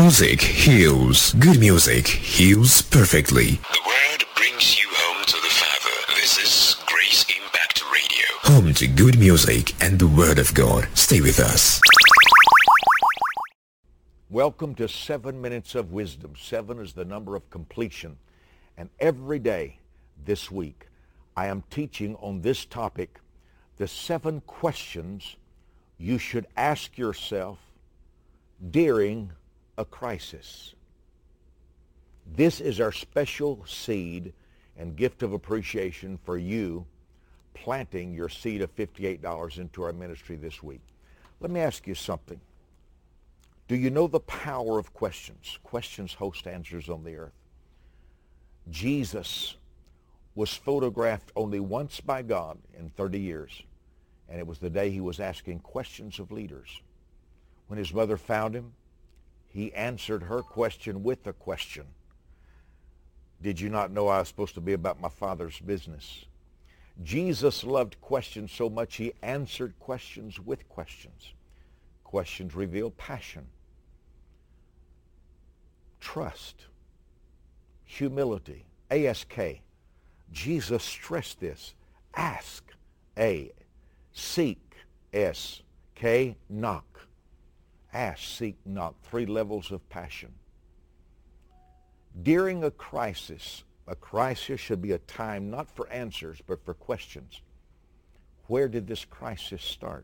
music heals. Good music heals perfectly. The word brings you home to the Father. This is Grace Impact Radio. Home to good music and the Word of God. Stay with us. Welcome to 7 Minutes of Wisdom. 7 is the number of completion. And every day this week, I am teaching on this topic, the 7 questions you should ask yourself during a crisis. This is our special seed and gift of appreciation for you planting your seed of $58 into our ministry this week. Let me ask you something. Do you know the power of questions? Questions host answers on the earth. Jesus was photographed only once by God in 30 years, and it was the day he was asking questions of leaders. When his mother found him, he answered her question with a question. Did you not know I was supposed to be about my Father's business? Jesus loved questions so much he answered questions with questions. Questions reveal passion, trust, humility. ASK. Jesus stressed this. Ask. A. Seek. S. K. Knock. Ask, seek, knock. 3 levels of passion. During a crisis should be a time not for answers, but for questions. Where did this crisis start?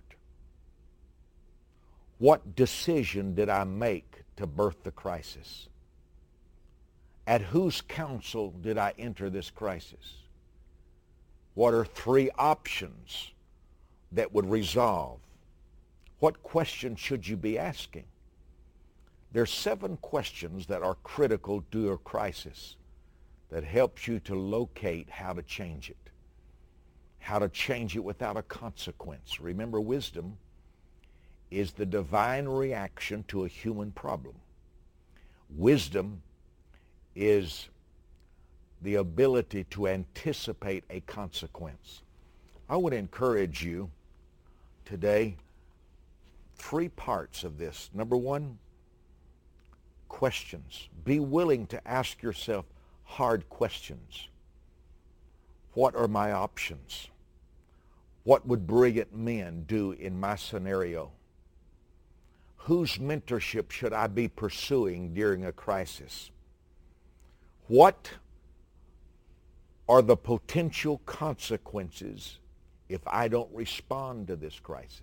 What decision did I make to birth the crisis? At whose counsel did I enter this crisis? What are 3 options that would resolve? What questions should you be asking? There's 7 questions that are critical to a crisis that helps you to locate how to change it, how to change it without a consequence. Remember, wisdom is the divine reaction to a human problem. Wisdom is the ability to anticipate a consequence. I would encourage you today, 3 parts of this. Number 1, questions. Be willing to ask yourself hard questions. What are my options? What would brilliant men do in my scenario? Whose mentorship should I be pursuing during a crisis? What are the potential consequences if I don't respond to this crisis?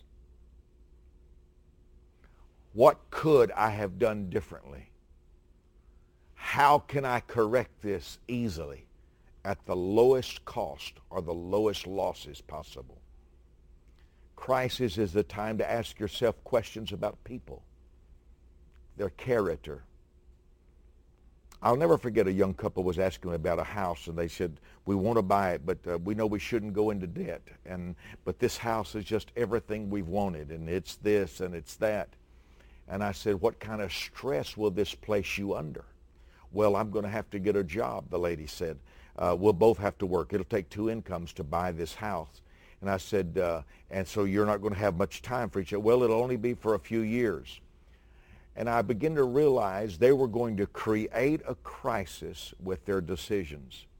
What could I have done differently? How can I correct this easily at the lowest cost or the lowest losses possible? Crisis is the time to ask yourself questions about people, their character. I'll never forget a young couple was asking me about a house, and they said, we want to buy it, but we know we shouldn't go into debt. But this house is just everything we've wanted, and it's this and it's that. And I said, what kind of stress will this place you under? Well, I'm going to have to get a job, the lady said. We'll both have to work. It'll take 2 incomes to buy this house. And I said, and so you're not going to have much time for each other. Well, it'll only be for a few years. And I began to realize they were going to create a crisis with their decisions.